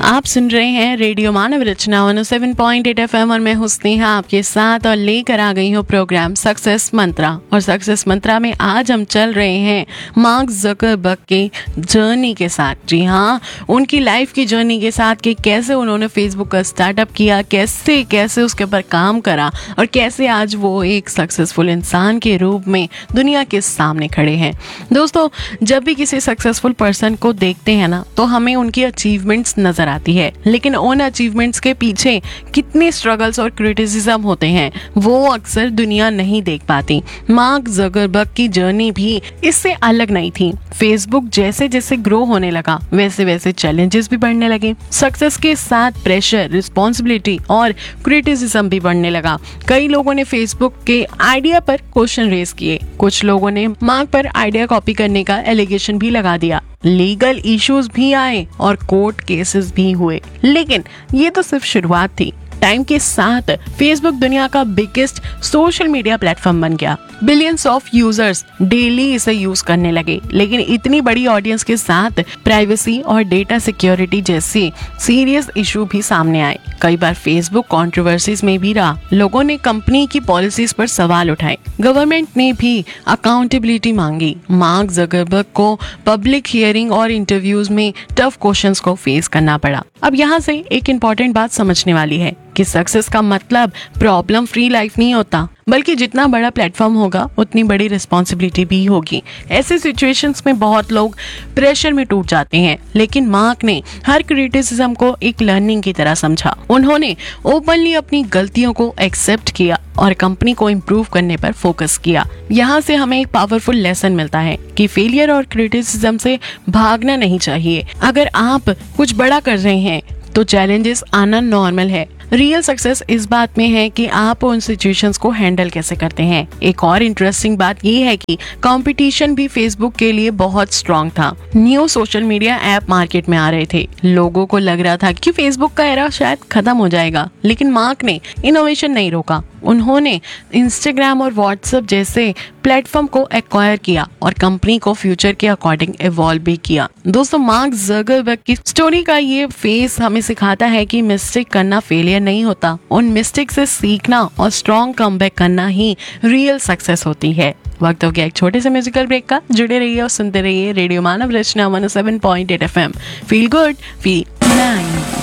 आप सुन रहे हैं रेडियो मानव रचना 107.8 FM और मैं हूं स्नेहा आपके साथ और लेकर आ गई हूं प्रोग्राम सक्सेस मंत्रा। और सक्सेस मंत्रा में आज हम चल रहे हैं मार्क जकरबर्ग के जर्नी के साथ। जी हाँ, उनकी लाइफ की जर्नी के साथ कि कैसे उन्होंने फेसबुक का स्टार्टअप किया, कैसे कैसे उसके ऊपर काम करा और कैसे आज वो एक सक्सेसफुल इंसान के रूप में दुनिया के सामने खड़े हैं। दोस्तों, जब भी किसी सक्सेसफुल पर्सन को देखते हैं ना, तो हमें उनकी अचीवमेंट्स नजर आती है, लेकिन उन अचीवमेंट्स के पीछे कितने स्ट्रगल्स और क्रिटिसिज्म होते हैं वो अक्सर दुनिया नहीं देख पाती। मार्क जकरबर्ग की जर्नी भी इससे अलग नहीं थी। फेसबुक जैसे जैसे ग्रो होने लगा वैसे वैसे चैलेंजेस भी बढ़ने लगे। सक्सेस के साथ प्रेशर, रिस्पॉन्सिबिलिटी और क्रिटिसिज्म भी बढ़ने लगा। कई लोगों ने फेसबुक के आइडिया पर क्वेश्चन रेज किए, कुछ लोगों ने मार्क पर आइडिया कॉपी करने का एलिगेशन भी लगा दिया। लीगल इश्यूज भी आए और कोर्ट केसेस भी हुए, लेकिन ये तो सिर्फ शुरुआत थी। टाइम के साथ फेसबुक दुनिया का बिगेस्ट सोशल मीडिया प्लेटफॉर्म बन गया। बिलियंस ऑफ यूजर्स डेली इसे यूज करने लगे, लेकिन इतनी बड़ी ऑडियंस के साथ प्राइवेसी और डेटा सिक्योरिटी जैसे सीरियस इशू भी सामने आए। कई बार फेसबुक कंट्रोवर्सीज में भी रहा। लोगों ने कंपनी की पॉलिसीज पर सवाल उठाए, गवर्नमेंट ने भी अकाउंटेबिलिटी मांगी। मार्क जकरबर्ग को पब्लिक हियरिंग और इंटरव्यूज में टफ क्वेश्चंस को फेस करना पड़ा। अब यहाँ से एक इम्पोर्टेंट बात समझने वाली है कि सक्सेस का मतलब प्रॉब्लम फ्री लाइफ नहीं होता, बल्कि जितना बड़ा प्लेटफॉर्म होगा उतनी बड़ी रिस्पॉन्सिबिलिटी भी होगी। ऐसे सिचुएशंस में बहुत लोग प्रेशर में टूट जाते हैं, लेकिन मार्क ने हर क्रिटिसिज्म को एक लर्निंग की तरह समझा। उन्होंने ओपनली अपनी गलतियों को एक्सेप्ट किया और कंपनी को इम्प्रूव करने पर फोकस किया। यहाँ से हमें एक पावरफुल लेसन मिलता है कि फेलियर और क्रिटिसिज्म से भागना नहीं चाहिए। अगर आप कुछ बड़ा कर रहे हैं तो चैलेंजेस आना नॉर्मल है। रियल सक्सेस इस बात में है कि आप उन सिचुएशंस को हैंडल कैसे करते हैं। एक और इंटरेस्टिंग बात ये है कि कंपटीशन भी फेसबुक के लिए बहुत स्ट्रांग था। New social media app market में आ रहे थे। लोगों को लग रहा था कि फेसबुक का एरा शायद खत्म हो जाएगा, लेकिन मार्क ने इनोवेशन नहीं रोका। उन्होंने इंस्टाग्राम और व्हाट्सएप जैसे प्लेटफॉर्म को एक्वायर किया और कंपनी को फ्यूचर के अकॉर्डिंग इवॉल्व भी किया। दोस्तों, मार्क जकरबर्ग की स्टोरी का ये फेस हमें सिखाता है कि मिस्टेक करना फेलियर नहीं होता, उन मिस्टेक से सीखना और स्ट्रॉन्ग कमबैक करना ही रियल सक्सेस होती है। वक्त हो गया एक छोटे से म्यूजिकल ब्रेक का। जुड़े रहिए और सुनते रहिए रेडियो मानव रचना 107.8 FM। Feel good, feel nice.